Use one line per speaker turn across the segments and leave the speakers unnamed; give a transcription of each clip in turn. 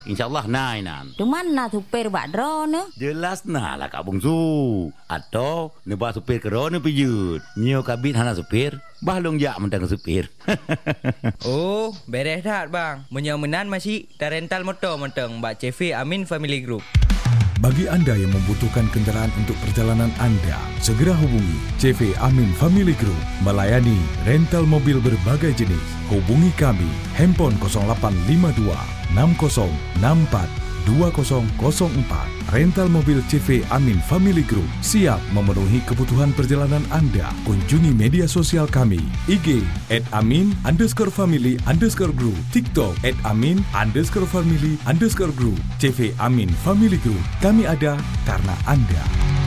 InsyaAllah nainan.
Di mana supir Pak Dro ne?
Jelas nah lah Kak Bungsu. Atau nebak supir kerana pijut. Nyo kabit hana supir. Bahlong jak mentang supir.
Oh, beres dah bang. Menyamenan masih dah rental motor mentang Mbak CV Amin Family Group.
Bagi Anda yang membutuhkan kendaraan untuk perjalanan Anda, segera hubungi CV Amin Family Group, melayani rental mobil berbagai jenis. Hubungi kami, handphone 0852 6064 2004. Rental mobil CV Amin Family Group siap memenuhi kebutuhan perjalanan Anda. Kunjungi media sosial kami, IG @amin_family_group, TikTok @amin_family_group. CV Amin Family Group, kami ada karena Anda.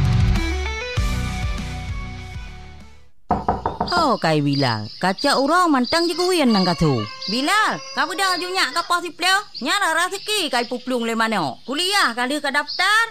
Oh, kai Bilal. Kaca orang mantang je kuian nang katu. Bilal, kau dah junyak kapal si pleo? Nyara rasiki kai puplung le mana? Kuliah kali ke daftar?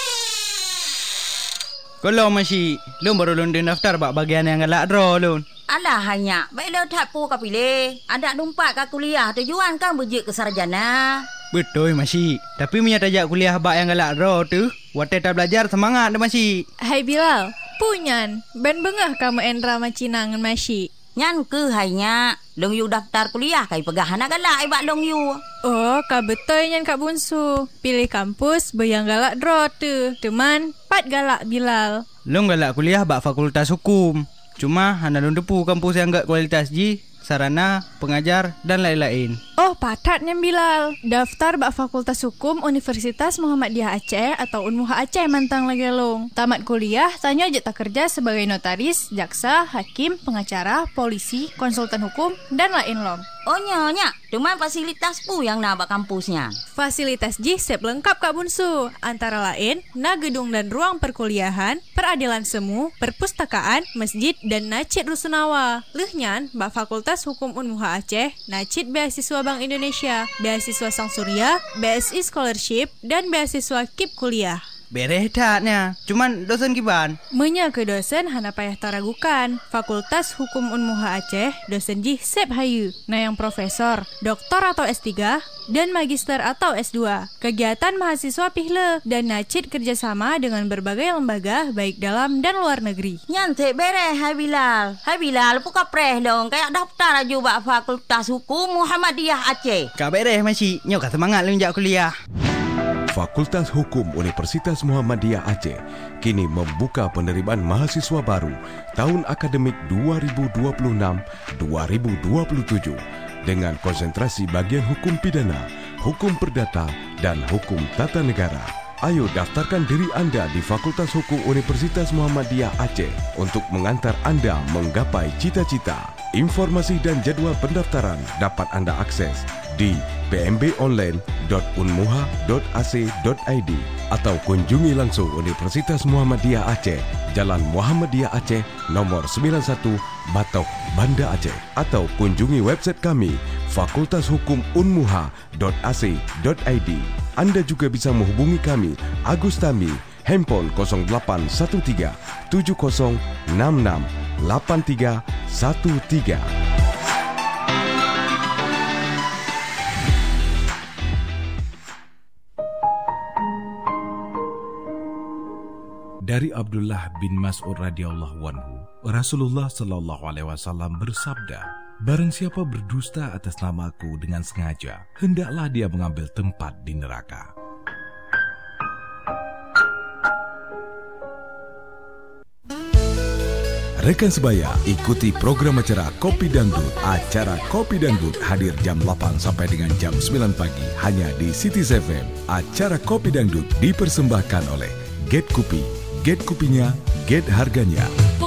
Kalau masih, lu baru london daftar bak bagian yang galak draw lu.
Alah hanya, baik le tak pu ka pilih. Ada numpak ka kuliah tujuan kan berjik ke sarjana.
Betul masih. Tapi punya tajak kuliah bak yang galak draw tu, watai tak belajar semangat dah masih.
Hai Bilal, punyan. Ben bengah kamu Endra macinangan masih.
Nyan ke hanya long yu daftar kuliah kai pegah anak galak ai bak long yu.
Oh, kak betul nyan Kak Bunsu. Pilih kampus bayang galak draw tu. Teman, pat galak Bilal.
Lu galak kuliah bak fakultas hukum. Cuma hana lu depu kampus yang gak kualitas ji, sarana, pengajar dan lain-lain.
Oh, patatnya Bilal. Daftar bak Fakultas Hukum Universitas Muhammadiyah Aceh atau Unmuha Aceh mantang lagi long. Tamat kuliah, tanya aja tak kerja sebagai notaris, jaksa, hakim, pengacara, polisi, konsultan hukum dan lain lom.
Oh nyonya, cuma fasilitas pu yang nak bak kampusnya.
Fasilitas J siap lengkap Kak Bunsu. Antara lain, na gedung dan ruang perkuliahan, peradilan semu, perpustakaan, masjid dan nacit rusunawa. Lehnyan, bak Fakultas Hukum Unmuha Aceh, nacit beasiswa Bank Indonesia, beasiswa Sang Surya, BSI Scholarship dan beasiswa KIP kuliah.
Beres taknya. Cuman dosen kiban.
Menya ke dosen hana payah taragukan. Fakultas Hukum Unmuha Aceh, dosen J sep hayu. Nah yang profesor, doktor atau S3 dan magister atau S2. Kegiatan mahasiswa pihle dan nacit kerjasama dengan berbagai lembaga baik dalam dan luar negeri.
Nyantik beres hai Bilal. Hai Bilal buka preh dong kayak daftar aja bak Fakultas Hukum Muhammadiyah Aceh.
Kak beres masih. Nyok semangat lu njak kuliah.
Fakultas Hukum Universitas Muhammadiyah Aceh kini membuka penerimaan mahasiswa baru tahun akademik 2026-2027 dengan konsentrasi bagian hukum pidana, hukum perdata, dan hukum tata negara. Ayo daftarkan diri Anda di Fakultas Hukum Universitas Muhammadiyah Aceh untuk mengantar Anda menggapai cita-cita. Informasi dan jadwal pendaftaran dapat Anda akses di pmbonline.unmuha.ac.id atau kunjungi langsung Universitas Muhammadiyah Aceh, Jalan Muhammadiyah Aceh, nomor 91, Batok, Banda Aceh, atau kunjungi website kami fakultashukumunmuha.ac.id. Anda juga bisa menghubungi kami, Agus Tami, handphone 0813 7066 8313. Dari Abdullah bin Mas'ud radhiyallahu anhu, Rasulullah sallallahu alaihi wasallam bersabda, barang siapa berdusta atas namaku dengan sengaja, hendaklah dia mengambil tempat di neraka. Rekan sebaya, ikuti program acara Kopi Dangdut. Acara Kopi Dangdut hadir jam 8 sampai dengan jam 9 pagi hanya di Cities FM. Acara Kopi Dangdut dipersembahkan oleh Get Kopi. Get kopinya, get harganya.